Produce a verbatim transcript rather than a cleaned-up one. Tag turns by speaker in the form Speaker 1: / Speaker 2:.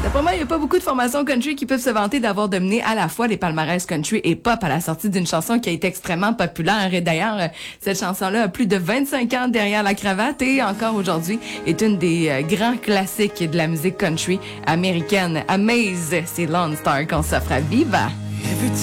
Speaker 1: Pour moi, il n'y a pas beaucoup de formations country qui peuvent se vanter d'avoir dominé à la fois les palmarès country et pop à la sortie d'une chanson qui a été extrêmement populaire. Et d'ailleurs, cette chanson-là a plus de vingt-cinq ans derrière la cravate et encore aujourd'hui est une des euh, grands classiques de la musique country américaine. Amaze, c'est Lone Star qu'on s'offre à Viva.